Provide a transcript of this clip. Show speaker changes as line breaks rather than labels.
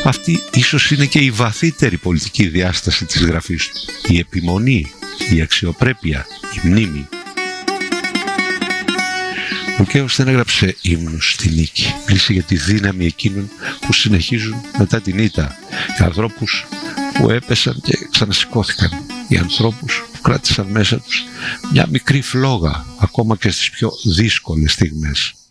Αυτή ίσως είναι και η βαθύτερη πολιτική διάσταση της γραφής του. Η επιμονή, η αξιοπρέπεια, η μνήμη. Ο Κέος δεν έγραψε ύμνους στη νίκη. Μίλησε για τη δύναμη εκείνων που συνεχίζουν μετά την ήττα. Οι ανθρώπους που έπεσαν και ξανασηκώθηκαν. Οι ανθρώπους που κράτησαν μέσα τους μια μικρή φλόγα ακόμα και στις πιο δύσκολες στιγμές.